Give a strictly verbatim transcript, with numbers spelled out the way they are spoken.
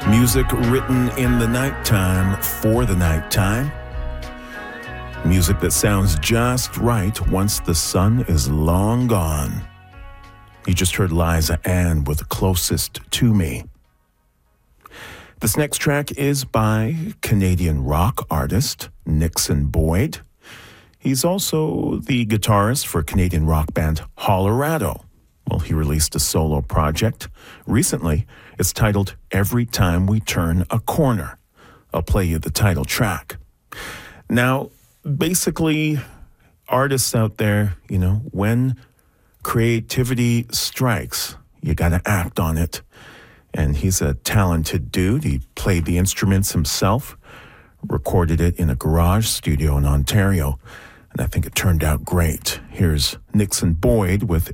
Music written in the nighttime for the nighttime. Music that sounds just right once the sun is long gone. You just heard Liza Ann with Closest to Me. This next track is by Canadian rock artist Nixon Boyd. He's also the guitarist for Canadian rock band Hollerado. Well, he released a solo project recently. It's titled Every Time We Turn a Corner. I'll play you the title track. Now, basically, artists out there, you know, when creativity strikes, you got to act on it. And he's a talented dude. He played the instruments himself, recorded it in a garage studio in Ontario, and I think it turned out great. Here's Nixon Boyd with